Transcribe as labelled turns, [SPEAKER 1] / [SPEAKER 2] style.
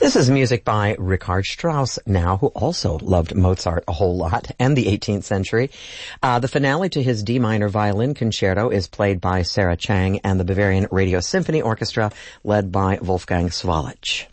[SPEAKER 1] This is music by Richard Strauss now, who also loved Mozart a whole lot and the 18th century. The finale to his D minor violin concerto is played by Sarah Chang and the Bavarian Radio Symphony Orchestra led by Wolfgang Swalich.